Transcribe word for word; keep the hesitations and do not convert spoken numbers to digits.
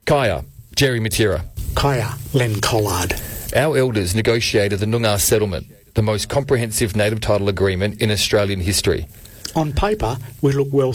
Kaya, Jerry Matera. Kaya, Len Collard. Our elders negotiated the Noongar Settlement, the most comprehensive native title agreement in Australian history. On paper, we look well